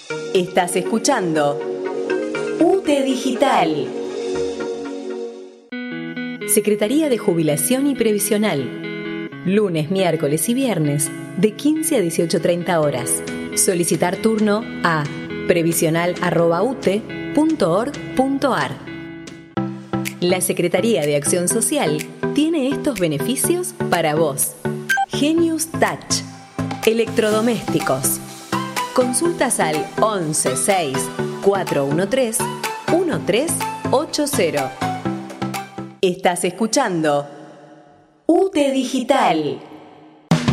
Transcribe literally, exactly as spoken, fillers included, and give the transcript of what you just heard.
Estás escuchando U T E Digital. Secretaría de Jubilación y Previsional. Lunes, miércoles y viernes de quince a dieciocho treinta horas. Solicitar turno a previsional arroba u t e punto org punto a r. La Secretaría de Acción Social tiene estos beneficios para vos. Genius Touch. Electrodomésticos. Consultas al once seis cuatro uno tres uno tres ocho cero. Estás escuchando U T E Digital.